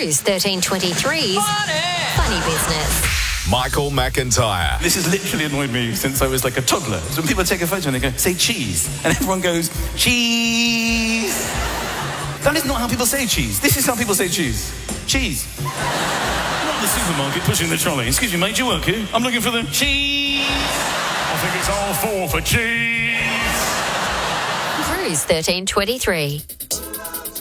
Cruise 1323's Funny Business. Michael McIntyre. This has literally annoyed me since I was like a toddler. So when people take a photo and they go, say cheese, and everyone goes, cheese. That is not how people say cheese. This is how people say cheese. Cheese. Not the supermarket pushing the trolley. Excuse me, mate, do you work here? I'm looking for the cheese. I think it's all four for cheese. Cruise 1323.